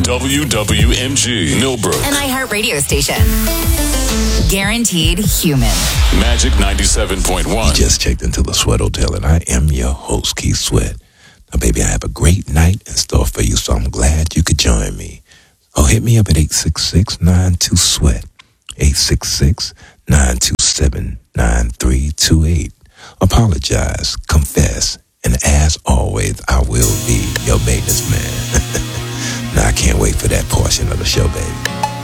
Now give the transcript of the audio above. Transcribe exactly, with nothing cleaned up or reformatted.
W W M G, Millbrook. An iHeart radio station. Guaranteed human. Magic ninety-seven point one. You just checked into the Sweat Hotel, and I am your host, Keith Sweat. Now, baby, I have a great night in store for you, so I'm glad you could join me. Oh, hit me up at eight six six, nine two, SWEAT. eight six six, nine two seven, nine three two eight. Apologize, confess, and as always, I will be your maintenance man. Now, I can't wait for that portion of the show, baby.